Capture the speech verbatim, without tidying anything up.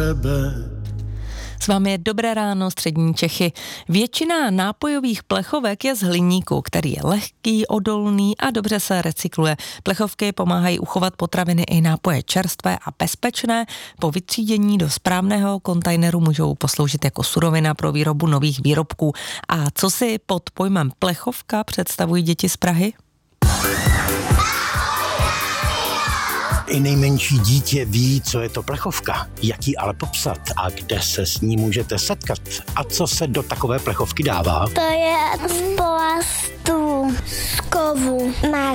S vámi je Dobré ráno, střední Čechy. Většina nápojových plechovek je z hliníku, který je lehký, odolný a dobře se recykluje. Plechovky pomáhají uchovat potraviny i nápoje čerstvé a bezpečné. Po vytřídění do správného kontejneru můžou posloužit jako surovina pro výrobu nových výrobků. A co si pod pojmem plechovka představují děti z Prahy? I nejmenší dítě ví, co je to plechovka, jak ji ale popsat a kde se s ní můžete setkat a co se do takové plechovky dává. To je z plastu, z kovu. Má